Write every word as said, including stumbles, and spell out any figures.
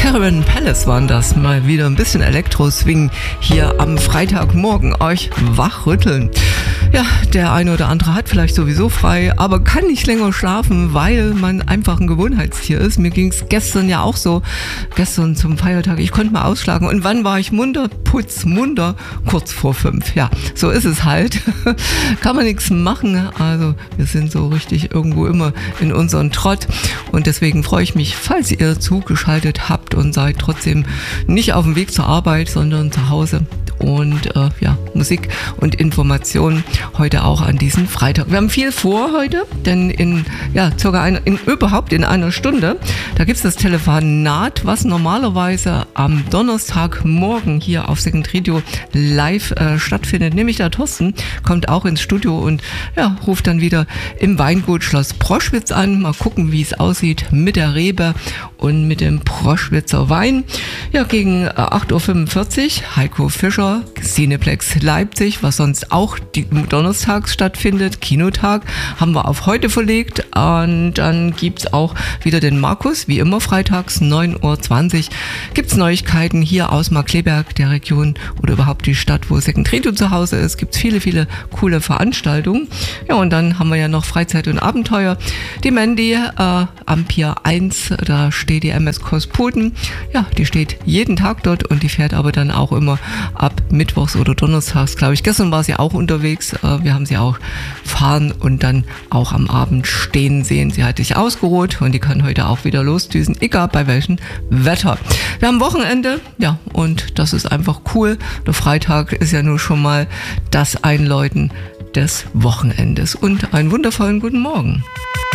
Caravan Palace waren das. Mal wieder ein bisschen Elektro-Swing hier am Freitagmorgen euch wachrütteln. Ja, der eine oder andere hat vielleicht sowieso frei, aber kann nicht länger schlafen, weil man einfach ein Gewohnheitstier ist. Mir ging es gestern ja auch so, gestern zum Feiertag, ich konnte mal ausschlagen. Und wann war ich munter? Putzmunter, kurz vor fünf. Ja, so ist es halt. Kann man nichts machen. Also wir sind so richtig irgendwo immer in unseren Trott. Und deswegen freue ich mich, falls ihr zugeschaltet habt und seid trotzdem nicht auf dem Weg zur Arbeit, sondern zu Hause. Und äh, ja, Musik und Informationen heute auch an diesem Freitag. Wir haben viel vor heute, denn in ja circa eine, in überhaupt in einer Stunde, da gibt es das Telefonat, was normalerweise am Donnerstagmorgen hier auf Second Radio live äh, stattfindet. Nämlich der Thorsten kommt auch ins Studio und ja, ruft dann wieder im Weingut Schloss Proschwitz an. Mal gucken, wie es aussieht mit der Rebe und mit dem Proschwitzer Wein. Ja, gegen äh, acht Uhr fünfundvierzig Heiko Fischer, Cineplex Leipzig, was sonst auch die, donnerstags stattfindet, Kinotag, haben wir auf heute verlegt. Und dann gibt es auch wieder den Markus, wie immer freitags, neun Uhr zwanzig. Gibt es Neuigkeiten hier aus Markkleeberg, der Region oder überhaupt die Stadt, wo Second Radio zu Hause ist. Gibt es viele, viele coole Veranstaltungen. Ja, und dann haben wir ja noch Freizeit und Abenteuer. Die Mandy äh, am Pier eins, da steht die M S Kosputen. Ja, die steht jeden Tag dort und die fährt aber dann auch immer ab mittwochs oder donnerstags, glaube ich. Gestern war sie auch unterwegs. Wir haben sie auch fahren und dann auch am Abend stehen sehen. Sie hat sich ausgeruht und die kann heute auch wieder losdüsen, egal bei welchem Wetter. Wir haben Wochenende, ja, und das ist einfach cool. Der Freitag ist ja nur schon mal das Einläuten des Wochenendes. Und einen wundervollen guten Morgen.